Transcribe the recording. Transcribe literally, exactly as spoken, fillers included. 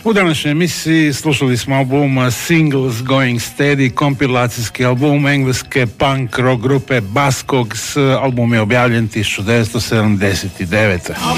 U današnjoj emisiji slušali smo album Singles Going Steady, kompilacijski album engleske punk rock grupe Buzzcocks. Album je objavljen tisuću devetsto sedamdeset devete.